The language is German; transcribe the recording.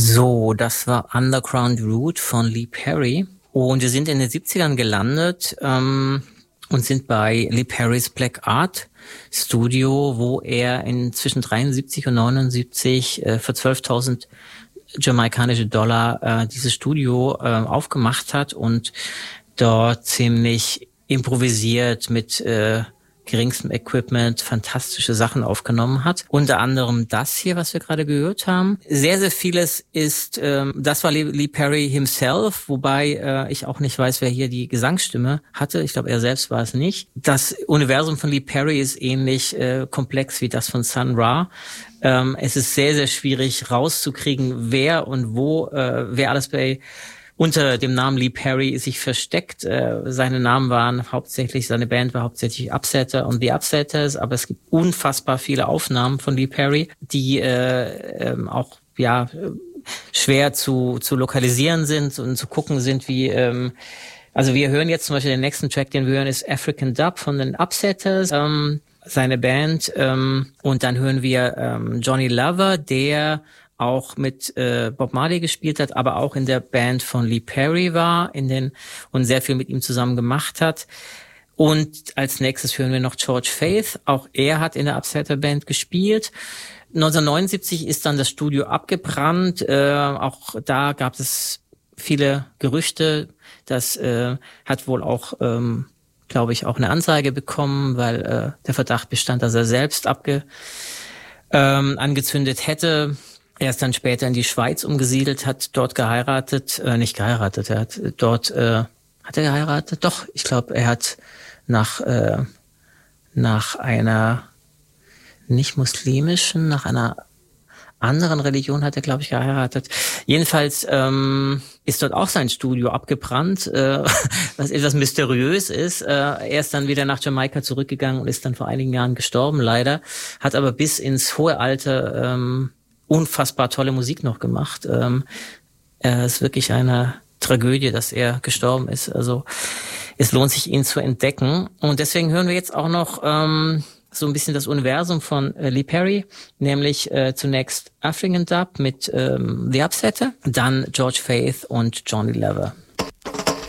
So, das war Underground Route von Lee Perry. Und wir sind in den 70ern gelandet und sind bei Lee Perrys Black Art Studio, wo er zwischen 73 und 79 für 12.000 jamaikanische Dollar dieses Studio aufgemacht hat und dort ziemlich improvisiert mit geringstem Equipment fantastische Sachen aufgenommen hat. Unter anderem das hier, was wir gerade gehört haben. Sehr, sehr vieles ist, das war Lee Perry himself, wobei ich auch nicht weiß, wer hier die Gesangsstimme hatte. Ich glaube, er selbst war es nicht. Das Universum von Lee Perry ist ähnlich komplex wie das von Sun Ra. Es ist sehr, sehr schwierig rauszukriegen, wer und wo, wer alles unter dem Namen Lee Perry sich versteckt. Seine Band war hauptsächlich Upsetter und The Upsetters, aber es gibt unfassbar viele Aufnahmen von Lee Perry, die auch schwer zu lokalisieren sind und zu gucken sind, wie also wir hören jetzt zum Beispiel den nächsten Track, den wir hören, ist African Dub von den Upsetters, seine Band, und dann hören wir Johnny Lover, der auch mit Bob Marley gespielt hat, aber auch in der Band von Lee Perry war, und sehr viel mit ihm zusammen gemacht hat. Und als nächstes hören wir noch George Faith. Auch er hat in der Upsetter Band gespielt. 1979 ist dann das Studio abgebrannt. Auch da gab es viele Gerüchte. Das hat wohl auch, glaube ich, auch eine Anzeige bekommen, weil der Verdacht bestand, dass er selbst angezündet hätte. Er ist dann später in die Schweiz umgesiedelt, hat dort geheiratet, nicht geheiratet, er hat dort, hat er geheiratet? Doch, ich glaube, er hat nach einer nicht muslimischen, nach einer anderen Religion hat er, glaube ich, geheiratet. Jedenfalls ist dort auch sein Studio abgebrannt, was etwas mysteriös ist. Er ist dann wieder nach Jamaika zurückgegangen und ist dann vor einigen Jahren gestorben, leider. Hat aber bis ins hohe Alter unfassbar tolle Musik noch gemacht. Es ist wirklich eine Tragödie, dass er gestorben ist. Also es lohnt sich, ihn zu entdecken. Und deswegen hören wir jetzt auch noch so ein bisschen das Universum von Lee Perry, nämlich zunächst African Dub mit The Upsetter, dann George Faith und Johnny Lover.